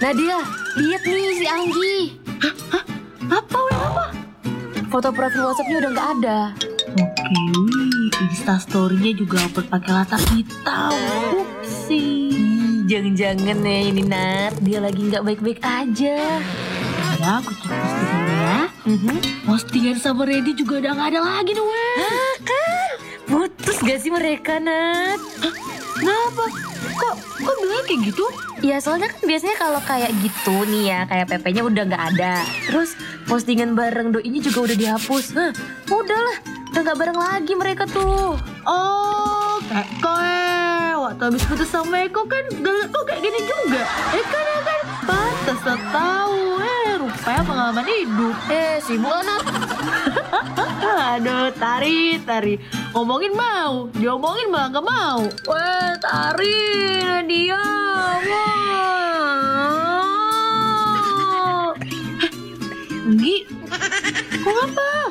Nadia, lihat nih si Anggi. Apa? Foto profil WhatsApp-nya udah nggak ada. Oke, Instastory-nya juga upload pakai latar hitam. Upsi. Jangan-jangan nih ini Nat, dia lagi nggak baik-baik aja. Ya, aku cek postingannya ya. Postingan sama Randy juga udah gak ada lagi nih, Wes. Putus gak sih mereka, Nat? Kenapa? Kok bilang kayak gitu? Ya soalnya kan biasanya kalau kayak gitu nih ya, kayak PP-nya udah nggak ada. Terus postingan bareng Doinya juga udah dihapus. Udahlah, udah nggak bareng lagi mereka tuh. Oh, kayak waktu habis putus sama Eko kan kok kayak gini juga. Kan pantas tak tahu. Rupanya pengalaman hidup. Sibuk lah, Nat. Aduh, Tari. Ngomongin mau, diomongin malah gak mau. Wah, Tari, Nadia. Enggi, kok apa?